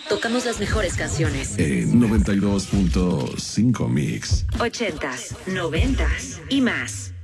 Tocamos las mejores canciones. 92.5 Mix. 80s, 90s y más.